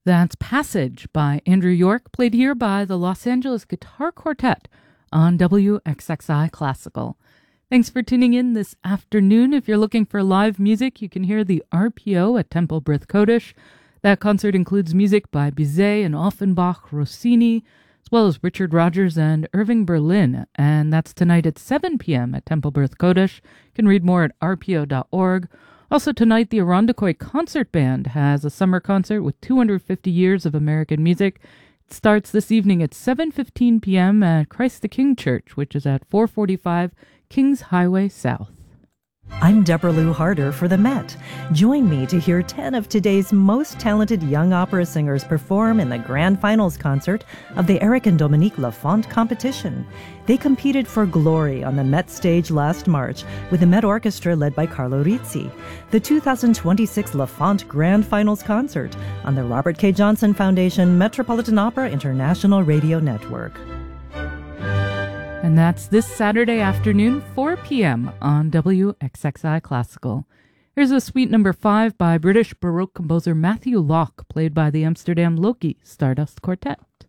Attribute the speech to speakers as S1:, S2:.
S1: That's Passage by Andrew York, played here by the Los Angeles Guitar Quartet on WXXI Classical. Thanks for tuning in this afternoon. If you're looking for live music, you can hear the RPO at Temple Brith Kodesh. That concert includes music by Bizet and Offenbach, Rossini, as well as Richard Rodgers and Irving Berlin. And that's tonight at 7 p.m. at Temple Brith Kodesh. You can read more at rpo.org. Also tonight, the Irondequoit Concert Band has a summer concert with 250 years of American music. It starts this evening at 7:15 p.m. at Christ the King Church, which is at 445 Kings Highway South.
S2: I'm Deborah Lou Harder for the Met. Join me to hear 10 of today's most talented young opera singers perform in the grand finals concert of the Eric and Dominique Lafont competition. They competed for glory on the Met stage last March with the Met Orchestra led by Carlo Rizzi. The 2026 Lafont Grand Finals concert on the Robert K. Johnson Foundation Metropolitan Opera International Radio Network.
S1: And that's this Saturday afternoon, 4 p.m. on WXXI Classical. Here's a suite number 5 by British Baroque composer Matthew Locke, played by the Amsterdam Loki Stardust Quartet.